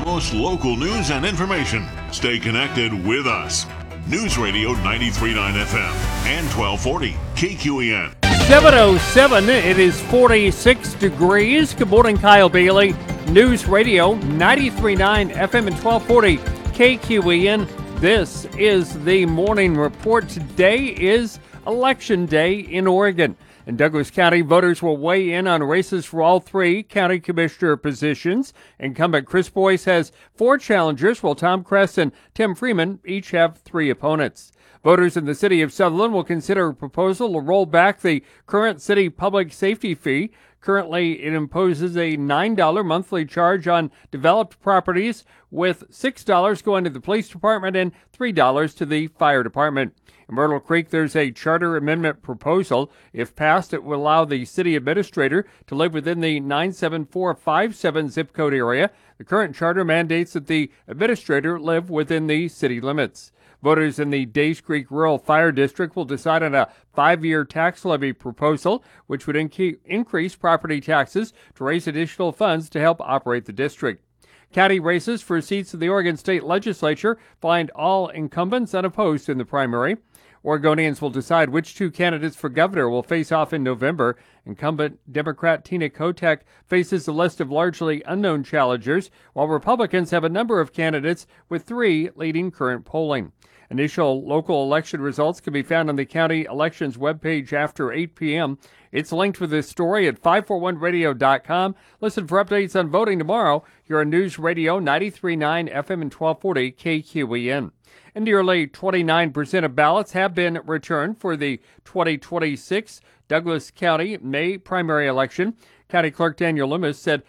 most local news and information. Stay connected with us. News Radio 93.9 FM and 1240 KQEN. 7:07, it is 46 degrees. Good morning, Kyle Bailey. News Radio 93.9 FM and 1240 KQEN. This is the morning report. Today is Election Day in Oregon. In Douglas County, voters will weigh in on races for all three county commissioner positions. Incumbent Chris Boyce has 4 challengers, while Tom Kress and Tim Freeman each have 3 opponents. Voters in the city of Sutherland will consider a proposal to roll back the current city public safety fee. Currently, it imposes a $9 monthly charge on developed properties, with $6 going to the police department and $3 to the fire department. In Myrtle Creek, there's a charter amendment proposal. If passed, it will allow the city administrator to live within the 97457 zip code area. The current charter mandates that the administrator live within the city limits. Voters in the Days Creek Rural Fire District will decide on a 5-year tax levy proposal, which would increase property taxes to raise additional funds to help operate the district. County races for seats in the Oregon State Legislature find all incumbents unopposed in the primary. Oregonians will decide which 2 candidates for governor will face off in November. Incumbent Democrat Tina Kotek faces a list of largely unknown challengers, while Republicans have a number of candidates, with 3 leading current polling. Initial local election results can be found on the county elections webpage after 8 p.m. It's linked with this story at 541radio.com. Listen for updates on voting tomorrow here on News Radio 93.9 FM and 1240 KQEN. And nearly 29% of ballots have been returned for the 2026 Douglas County May primary election. County Clerk Daniel Loomis said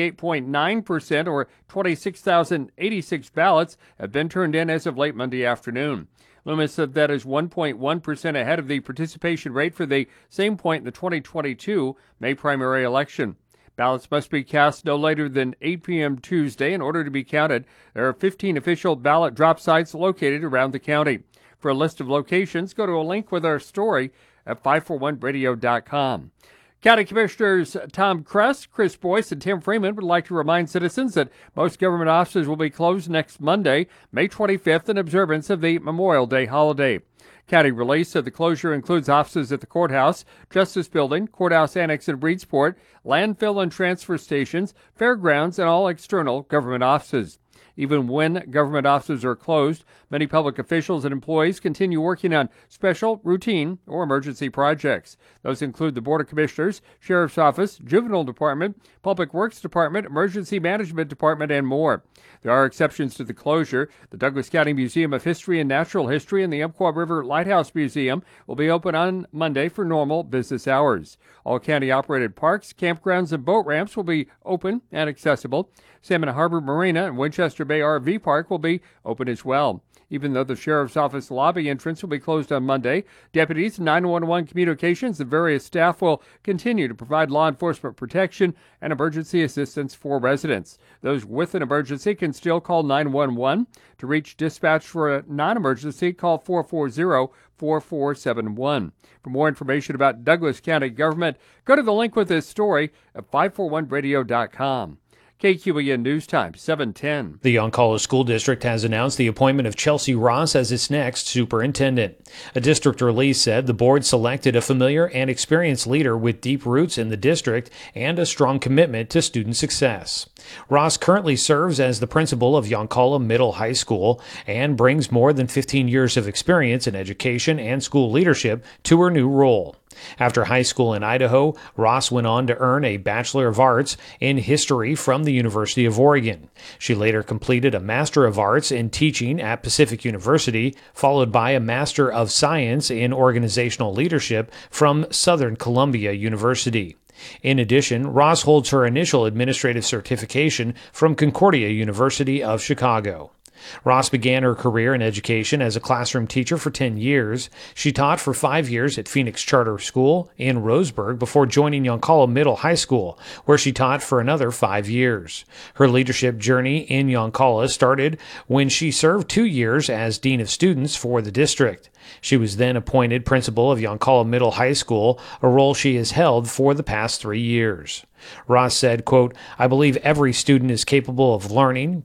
28.9%, or 26,086 ballots, have been turned in as of late Monday afternoon. Loomis said that is 1.1% ahead of the participation rate for the same point in the 2022 May primary election. Ballots must be cast no later than 8 p.m. Tuesday in order to be counted. There are 15 official ballot drop sites located around the county. For a list of locations, go to a link with our story at 541radio.com. County Commissioners Tom Kress, Chris Boyce, and Tim Freeman would like to remind citizens that most government offices will be closed next Monday, May 25th, in observance of the Memorial Day holiday. County release said the closure includes offices at the courthouse, Justice Building, Courthouse Annex in Breedsport, landfill and transfer stations, fairgrounds, and all external government offices. Even when government offices are closed, many public officials and employees continue working on special, routine, or emergency projects. Those include the Board of Commissioners, Sheriff's Office, Juvenile Department, Public Works Department, Emergency Management Department, and more. There are exceptions to the closure. The Douglas County Museum of History and Natural History and the Umpqua River Lighthouse Museum will be open on Monday for normal business hours. All county-operated parks, campgrounds, and boat ramps will be open and accessible. Salmon Harbor Marina and Winchester Bay RV Park will be open as well. Even though the Sheriff's Office lobby entrance will be closed on Monday, deputies, 911 communications, and various staff will continue to provide law enforcement protection and emergency assistance for residents. Those with an emergency can still call 911. To reach dispatch for a non-emergency, call 440-4471. For more information about Douglas County government, go to the link with this story at 541radio.com. KQEN News Time, 7:10. The Yoncalla School District has announced the appointment of Chelsea Ross as its next superintendent. A district release said the board selected a familiar and experienced leader with deep roots in the district and a strong commitment to student success. Ross currently serves as the principal of Yoncalla Middle High School and brings more than 15 years of experience in education and school leadership to her new role. After high school in Idaho, Ross went on to earn a Bachelor of Arts in History from the University of Oregon. She later completed a Master of Arts in Teaching at Pacific University, followed by a Master of Science in Organizational Leadership from Southern Columbia University. In addition, Ross holds her initial administrative certification from Concordia University of Chicago. Ross began her career in education as a classroom teacher for 10 years. She taught for 5 years at Phoenix Charter School in Roseburg before joining Yoncalla Middle High School, where she taught for another 5 years. Her leadership journey in Yoncalla started when she served 2 years as Dean of Students for the district. She was then appointed principal of Yoncalla Middle High School, a role she has held for the past 3 years. Ross said, quote, "I believe every student is capable of learning,